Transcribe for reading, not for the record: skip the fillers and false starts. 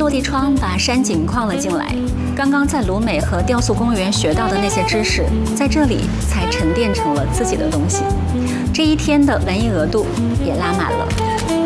落地窗把山景框了进来。刚刚在鲁美和雕塑公园学到的那些知识，在这里才沉淀成了自己的东西。这一天的文艺额度也拉满了。